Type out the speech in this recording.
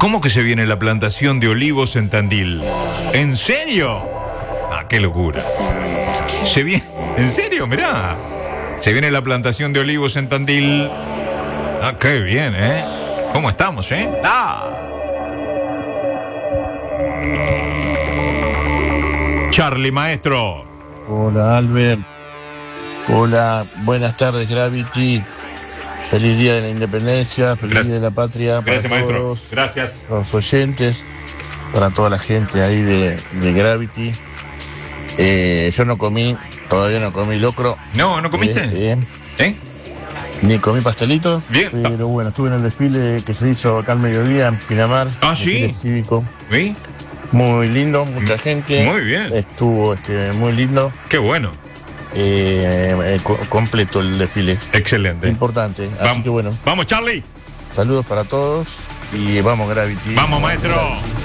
¿Cómo que se viene la plantación de olivos en Tandil? ¿En serio? Ah, qué locura. Se viene... ¿En serio? Mirá. Se viene la plantación de olivos en Tandil. Ah, qué bien, ¿eh? ¿Cómo estamos, eh? ¡Ah! Charlie, maestro. Hola, Albert. Hola, buenas tardes, Gravity. Feliz Día de la Independencia, feliz Día de la Patria. Gracias, para maestro. todos Gracias. los oyentes, para toda la gente ahí de Gravity. Yo no comí, todavía no comí locro. No, ¿no comiste? ¿Eh? Ni comí pastelito. Bien. Pero bueno, estuve en el desfile que se hizo acá al mediodía en Pinamar. Ah, sí. Desfile cívico. ¿Sí? Muy lindo, mucha gente. Muy bien. Estuvo muy lindo. Qué bueno. Completo el desfile. Excelente. Importante. Así que bueno. Vamos, Charlie. Saludos para todos y vamos, Gravity. Vamos, maestro.